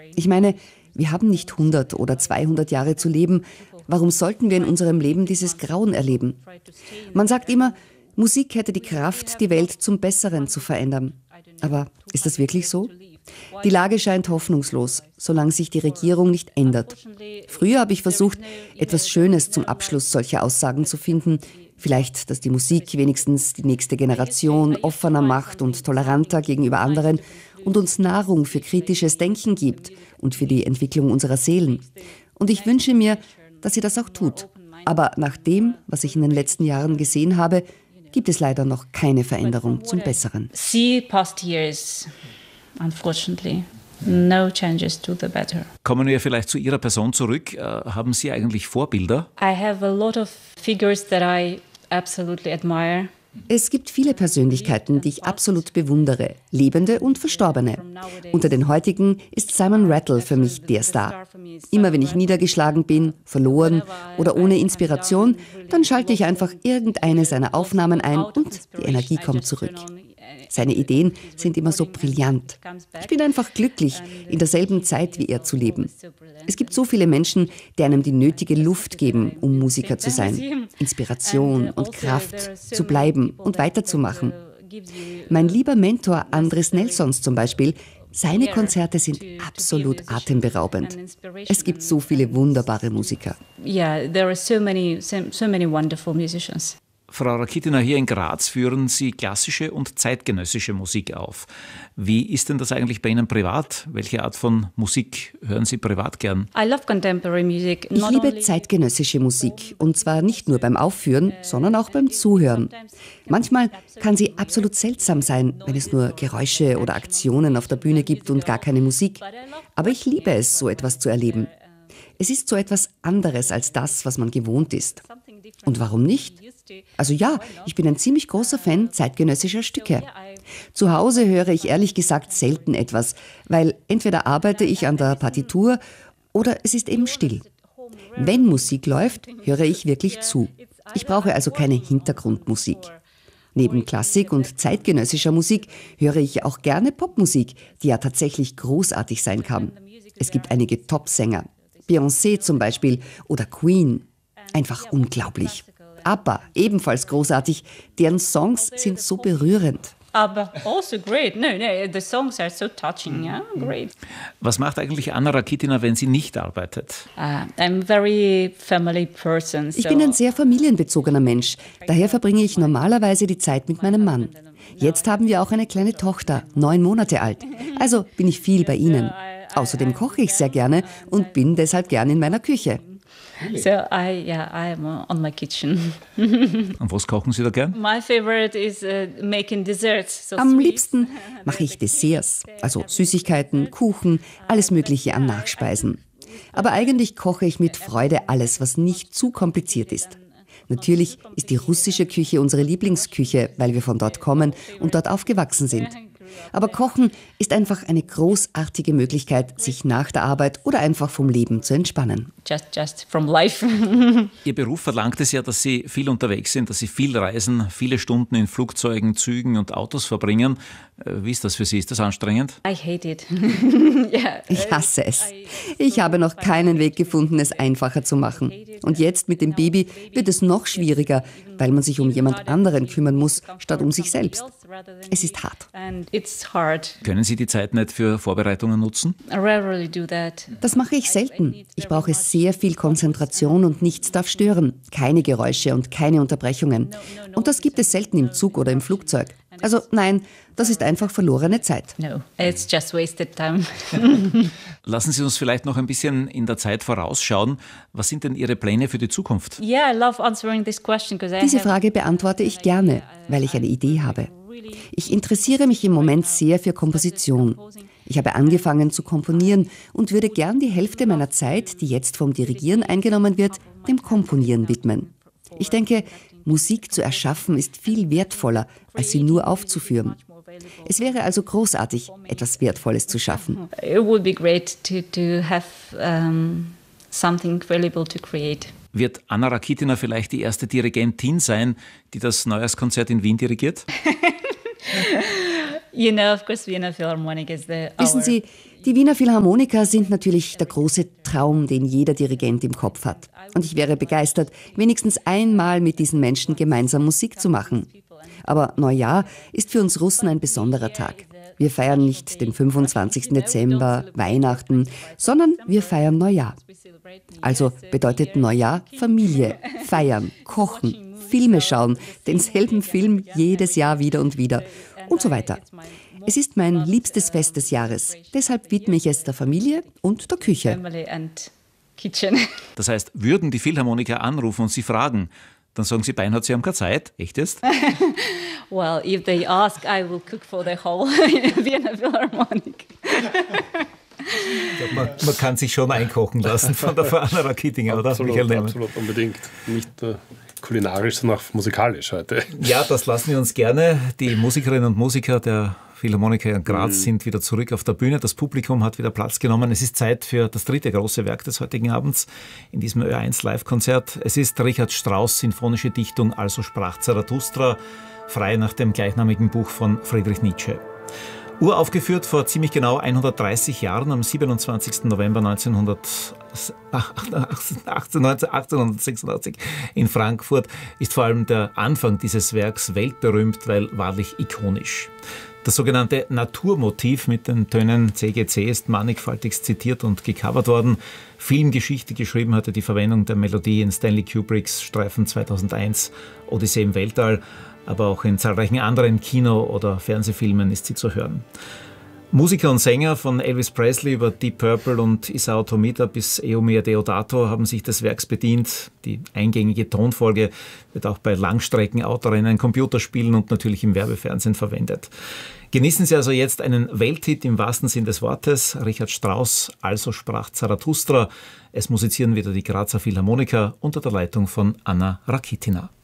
Ich meine, wir haben nicht 100 oder 200 Jahre zu leben. Warum sollten wir in unserem Leben dieses Grauen erleben? Man sagt immer, Musik hätte die Kraft, die Welt zum Besseren zu verändern. Aber ist das wirklich so? Die Lage scheint hoffnungslos, solange sich die Regierung nicht ändert. Früher habe ich versucht, etwas Schönes zum Abschluss solcher Aussagen zu finden. Vielleicht, dass die Musik wenigstens die nächste Generation offener macht und toleranter gegenüber anderen und uns Nahrung für kritisches Denken gibt und für die Entwicklung unserer Seelen. Und ich wünsche mir, dass sie das auch tut. Aber nach dem, was ich in den letzten Jahren gesehen habe, gibt es leider noch keine Veränderung zum Besseren. Unfortunately, no changes to the better. Kommen wir vielleicht zu Ihrer Person zurück. Haben Sie eigentlich Vorbilder? I have a lot of figures that I absolutely admire. Es gibt viele Persönlichkeiten, die ich absolut bewundere, lebende und verstorbene. Unter den heutigen ist Simon Rattle für mich der Star. Immer wenn ich niedergeschlagen bin, verloren oder ohne Inspiration, dann schalte ich einfach irgendeine seiner Aufnahmen ein und die Energie kommt zurück. Seine Ideen sind immer so brillant. Ich bin einfach glücklich, in derselben Zeit wie er zu leben. Es gibt so viele Menschen, die einem die nötige Luft geben, um Musiker zu sein. Inspiration und Kraft, zu bleiben und weiterzumachen. Mein lieber Mentor Andres Nelsons zum Beispiel, seine Konzerte sind absolut atemberaubend. Es gibt so viele wunderbare Musiker. Yeah, there are so many wonderful musicians. Frau Rakitina, hier in Graz führen Sie klassische und zeitgenössische Musik auf. Wie ist denn das eigentlich bei Ihnen privat? Welche Art von Musik hören Sie privat gern? I love contemporary music. Ich liebe zeitgenössische Musik, und zwar nicht nur beim Aufführen, sondern auch beim Zuhören. Manchmal kann sie absolut seltsam sein, wenn es nur Geräusche oder Aktionen auf der Bühne gibt und gar keine Musik. Aber ich liebe es, so etwas zu erleben. Es ist so etwas anderes als das, was man gewohnt ist. Und warum nicht? Also ja, ich bin ein ziemlich großer Fan zeitgenössischer Stücke. Zu Hause höre ich ehrlich gesagt selten etwas, weil entweder arbeite ich an der Partitur oder es ist eben still. Wenn Musik läuft, höre ich wirklich zu. Ich brauche also keine Hintergrundmusik. Neben Klassik und zeitgenössischer Musik höre ich auch gerne Popmusik, die ja tatsächlich großartig sein kann. Es gibt einige Top-Sänger. Beyoncé zum Beispiel oder Queen. Einfach unglaublich. ABBA, ebenfalls großartig. Deren Songs sind so berührend. ABBA, also great. No, the songs are so touching, yeah, great. Was macht eigentlich Anna Rakitina, wenn sie nicht arbeitet? I'm a very family person. Ich bin ein sehr familienbezogener Mensch. Daher verbringe ich normalerweise die Zeit mit meinem Mann. Jetzt haben wir auch eine kleine Tochter, 9 Monate alt. Also bin ich viel bei ihnen. Außerdem koche ich sehr gerne und bin deshalb gerne in meiner Küche. So I'm on my kitchen. Und was kochen Sie da gern? My favorite is making desserts. So Am liebsten mache ich Desserts, also Süßigkeiten, Kuchen, alles Mögliche an Nachspeisen. Aber eigentlich koche ich mit Freude alles, was nicht zu kompliziert ist. Natürlich ist die russische Küche unsere Lieblingsküche, weil wir von dort kommen und dort aufgewachsen sind. Aber Kochen ist einfach eine großartige Möglichkeit, sich nach der Arbeit oder einfach vom Leben zu entspannen. Just from life. Ihr Beruf verlangt es ja, dass Sie viel unterwegs sind, dass Sie viel reisen, viele Stunden in Flugzeugen, Zügen und Autos verbringen. Wie ist das für Sie? Ist das anstrengend? I hate it. Ich hasse es. Ich habe noch keinen Weg gefunden, es einfacher zu machen. Und jetzt mit dem Baby wird es noch schwieriger, weil man sich um jemand anderen kümmern muss, statt um sich selbst. Es ist hart. Können Sie die Zeit nicht für Vorbereitungen nutzen? I rarely do that. Das mache ich selten. Ich brauche sehr viel Konzentration und nichts darf stören. Keine Geräusche und keine Unterbrechungen. Und das gibt es selten im Zug oder im Flugzeug. Also nein, das ist einfach verlorene Zeit. No, it's just wasted time. Lassen Sie uns vielleicht noch ein bisschen in der Zeit vorausschauen. Was sind denn Ihre Pläne für die Zukunft? Yeah, I love answering this question because Diese Frage beantworte ich gerne, weil ich eine Idee habe. Ich interessiere mich im Moment sehr für Komposition. Ich habe angefangen zu komponieren und würde gern die Hälfte meiner Zeit, die jetzt vom Dirigieren eingenommen wird, dem Komponieren widmen. Ich denke, Musik zu erschaffen ist viel wertvoller, als sie nur aufzuführen. Es wäre also großartig, etwas Wertvolles zu schaffen. It would be great to have something valuable to create. Wird Anna Rakitina vielleicht die erste Dirigentin sein, die das Neujahrskonzert in Wien dirigiert? Of course, Vienna Philharmonic is Wissen Sie, die Wiener Philharmoniker sind natürlich der große Traum, den jeder Dirigent im Kopf hat. Und ich wäre begeistert, wenigstens einmal mit diesen Menschen gemeinsam Musik zu machen. Aber Neujahr ist für uns Russen ein besonderer Tag. Wir feiern nicht den 25. Dezember, Weihnachten, sondern wir feiern Neujahr. Also bedeutet Neujahr Familie, feiern, kochen, Filme schauen, denselben Film jedes Jahr wieder und wieder und so weiter. Es ist mein liebstes Fest des Jahres. Deshalb widme ich es der Familie und der Küche. Das heißt, würden die Philharmoniker anrufen und Sie fragen, dann sagen Sie beinhart, Sie haben keine Zeit. Echt jetzt? Well, if they ask, I will cook for the whole Vienna Philharmonic. Man kann sich schon einkochen lassen von der Frau Anna Rakitinger, oder? Absolut, unbedingt. Nicht kulinarisch, sondern auch musikalisch heute. Ja, das lassen wir uns gerne. Die Musikerinnen und Musiker der Philharmoniker in Graz sind wieder zurück auf der Bühne. Das Publikum hat wieder Platz genommen. Es ist Zeit für das dritte große Werk des heutigen Abends in diesem Ö1 Live-Konzert. Es ist Richard Strauss' sinfonische Dichtung Also sprach Zarathustra, frei nach dem gleichnamigen Buch von Friedrich Nietzsche. Uraufgeführt vor ziemlich genau 130 Jahren, am 27. November 1886 in Frankfurt, ist vor allem der Anfang dieses Werks weltberühmt, weil wahrlich ikonisch. Das sogenannte Naturmotiv mit den Tönen CGC ist mannigfaltig zitiert und gecovert worden. Filmgeschichte geschrieben hatte die Verwendung der Melodie in Stanley Kubricks Streifen 2001, Odyssee im Weltall, aber auch in zahlreichen anderen Kino- oder Fernsehfilmen ist sie zu hören. Musiker und Sänger von Elvis Presley über Deep Purple und Isao Tomita bis Eumir Deodato haben sich des Werks bedient. Die eingängige Tonfolge wird auch bei Langstreckenautorennen, Computerspielen und natürlich im Werbefernsehen verwendet. Genießen Sie also jetzt einen Welthit im wahrsten Sinn des Wortes. Richard Strauss, Also sprach Zarathustra. Es musizieren wieder die Grazer Philharmoniker unter der Leitung von Anna Rakitina.